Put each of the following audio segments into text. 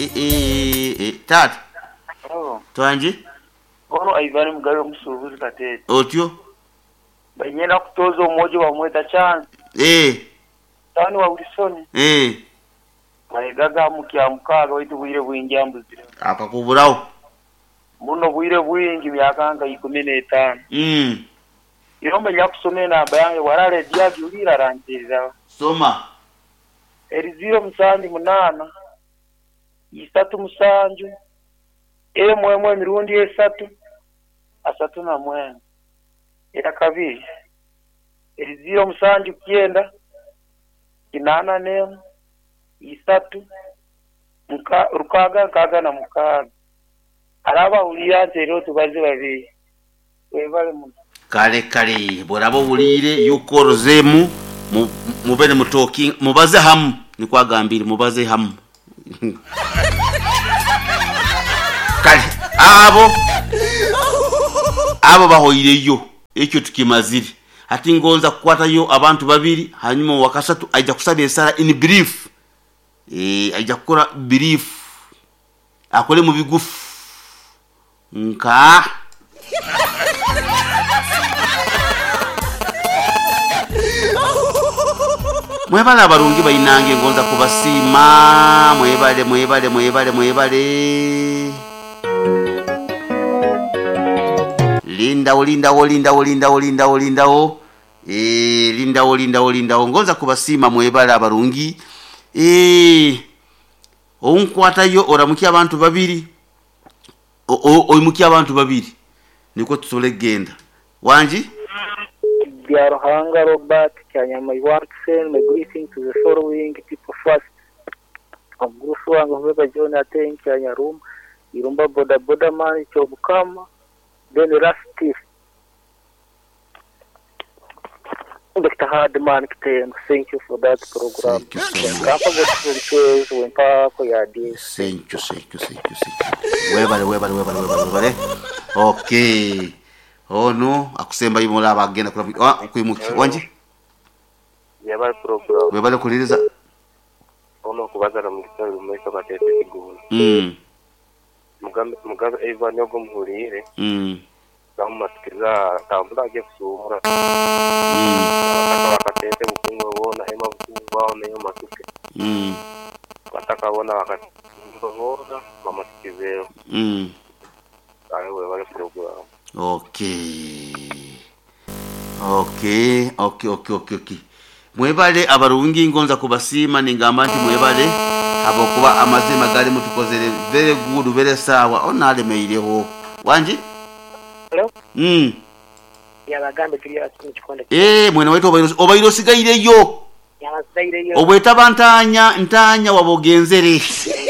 Tata. Oh. Twanji? Ono Ivan Mugabe musubuzi katete. Otyo? Banyenda kutoza umoja wa mweta chance. Tani wa Wilson. Maigaga mukyamukaga waitu bwire bwinjambuzire. Akakuburawo. Muno bwire bwingi myakanga 15. Irombe yakusomena namba yange warale diagi ulira ranjiriza. Soma. Eri 078 isatu musanju emwe mirundi esatu asatu na mwe era kabiri eri 079 kinana nemu isatu rukaga kaga na mukaga araba uliyante rero tubaze babiri webale mu kale borabo ulire yukorozemu mubene mutoki mubaze hamu ni kwagambira mubaze hamu kale abo bahoyireyo ekyo tukimazire ati ngonza kukwata yo abantu babiri hanyuma wakasatu ajja kusaba esara in brief ajja kukora brief akole mu bigufu nka mwebale abarungi bayinange ngonza kubasima mwebale lindawo ngonza kubasima mwebale abarungi onkwatayo oramuki abantu babiri oyimuki abantu babiri niko tusole genda wanji Biarohanga Robert Kanyama, I want to send my greeting to the following people first. Of Grusuang of Jonathan Kanya Room, Irumba Boda Man, Chobukama, then Rusty. Dr. Hardman, thank you for that program. Thank you. Webale. Okay. Oh no, akusemba yimola bagenda kula kwimuki wanje yaba program webale kuliriza ono kubaza na mukitari umeka batete kigulu mugabe Ivan yogo muhurire kamatikiza tambula agiye kusumura bakatete bukungo bona ema bukungo bawo neyo matuke batakabona bakatubona mamatikizeyo ayo webale program Okay. Mwebale abarungi ngonza kubasima ningamba nti mwebale abokuba amazima gali mutukozere very good very sawa onale meireho wanji hello yabagambe kiriya kikonde mwene wetu obayiro sigaireyo yabasaireyo obweta ntanya wabogenzere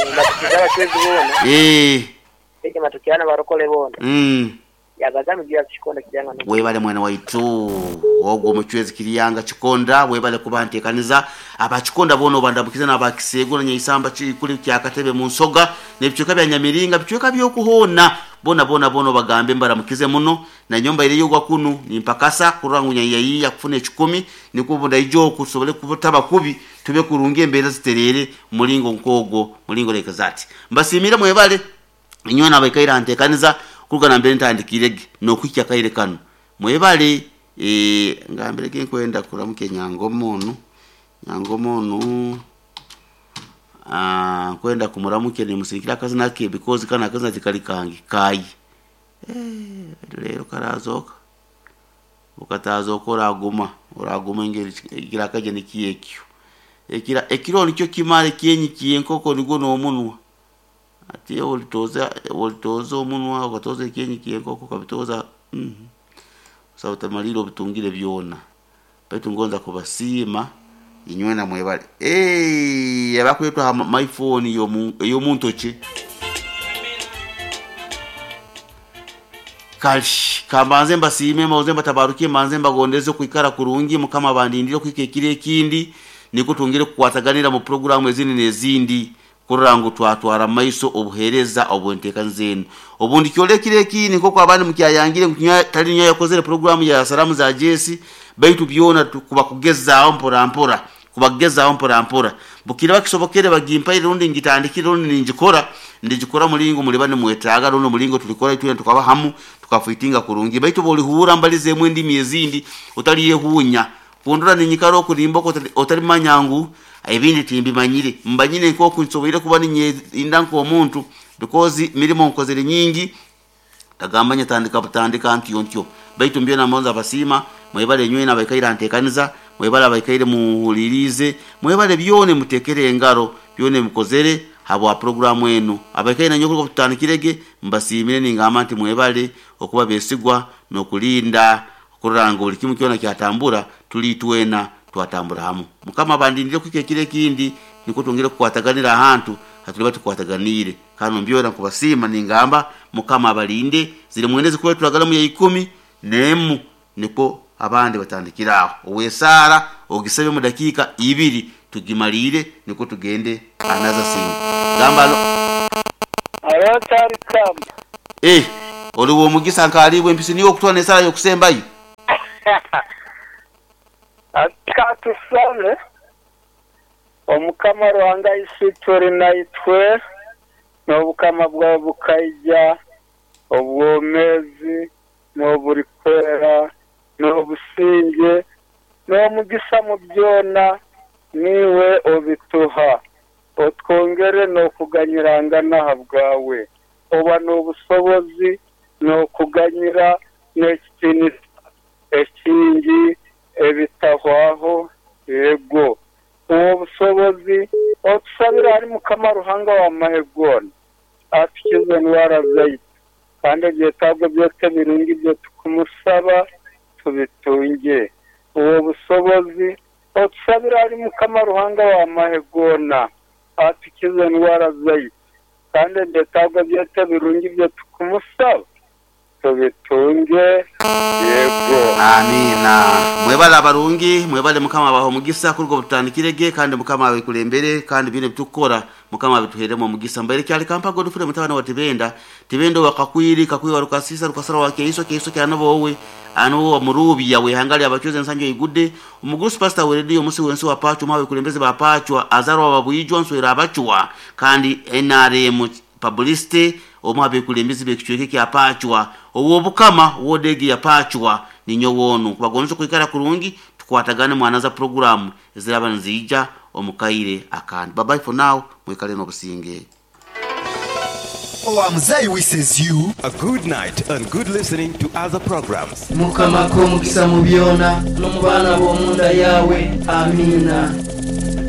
eke matukiana barokole bona yabagami bya kikonda kijanga webale mwana waitu ogwo muchwezi kiriyanga kikonda webale kubantekaniza abakikonda bono bandabukiza nabakisego na nyisamba kuri kyakatebe mu nsoga nebicuka bya nyamiringa bicuka byo kuhona bona bagambe mbaramukize muno na nyomba ile yogwa kunu ni mpakasa kurangunya yayi yakufune 10 nikubunda ijo kusobole kubutaba kubi tube kurunge mbere ziterere mulingo nkogo mulingo leka zati mbasimira mwebale inywe nabakaira antekaniza kugana mbere ntandikirege no kwikya kaire kanu mwebale ngambere kinkwenda kuramuke nyangomono kwenda kumuramuke ni musirikira kazi nake because kana kazi zikalikangi kai lero karazoka ukatazoka uraguma ingeri kirakaje nikiyekyo ekiro nicyo kimare kiyenyi kiyenkoko nigo no munwa ati olitoza omunwa ukatoza kiyenyi kiyenkoko kabitoza sauta maliro bitungire byona betu ngonza kubasima inywe na mwebale yabakwetwa my phone yo muntoche kashi kamanze mbasime mauze mbatabarukie manze mbagondeze kuikara kurungi mukama bandindiro kwikekire kindi nikutungire kukwataganira mu program ezini nezindi kurango twatwara maiso obuhereza obwenteka nzenu obundi kyole kireki niko kwa bandi mukyayangire kunya talinya yakozere program ya salamu za Jesi baitu byona kuba kugeza mpora kubageza mpora mpora bukira bakisobokere bagimpa irundi ngitandikira rundi njikora ndijikora mulingo mulibane mwetaga runo mulingo tulikora itwe tukaba hamu tukafitinga kurungi baitu boli hura mbalize mwendi miezindi utaliye hunya kundura ninyikaro kulimbo otali manyangu ibindi timbi manyire mbanyine ko kunsobire kuba ninye indanko omuntu because mirimo nkozere nyingi tagambanya tandika antyo baitu mbyo na monza basima mwebale nywe na bakaira antekaniza mwebale bakaire muhulirize mwebale byone mutekere engaro byone mukozere habwa programu enu abakaina nyoko kutandikirege mbasimire ningama nti mwebale okuba besigwa no kulinda kuranga buli kimu kyona kyatambura tulitwena twatambura hamu mukama bandindire kukekire kindi niko tungire kwataganira ahantu hatulibati kwataganire kano mbyora kubasima ningamba mukama abalinde zire mweneze kuba turagala mu ya 10 nemu niko abandi batandikiraho owesara ogisabe mu dakika 2 tugimalire niko tugende anaza singa gambalo ayotari kamba oli wo mugisa nkaliwe mpisi niyo kutwana sala yo kusembayo akatusale omukama rwanga isitori naitwe n'obukama bwa bukayja obwomezi n'oburikwera n'obusinge n'omugisa mu byona niwe obituha otwongere n'okuganyiranga naha bwawe oba n'obusobozi n'okuganyira n'ekitini ekingi ebitahwaho yego obusobozi otusabira ari mukama ruhanga wa mahegona atukize ndwara zaidi kandi byetago byote birungi byo tukumusaba tubitunge obusobozi otusabira ari mukama ruhanga wa mahegona atukize ndwara zaidi kandi byetago byote birungi byo tukumusaba tubitunge yego amina mwebala abarungi mwebale mukama baho mugisa kurgo butandikirege kandi mukama abikulembere kandi bine bitukora mukama abituheremo mugisa mbere cyali kampa godufure mutabana wa tibendo wakakwiri warukasisa rukasara wake iso cyane bowe anu murubi yawe hangali abachoze nsanjo igude umugrusi pastor we radio musi wensi wa pacho mawe kulembeze ba pacho azaro ababuyijwa nswera abachwa kandi NRM publicity omabe kulembeze bekichweke kya pachwa obukama wodegi ya pachwa ninyo wonu kubagonzo kwikara kurungi tukwatagane mwanaza programu eziraba nzija omukaire akandi bye bye for now mwikale no businge. Omuzai wishes you a good night and good listening to other programs. Mukama ko mukisa mu byona no mubana bo munda yawe amina.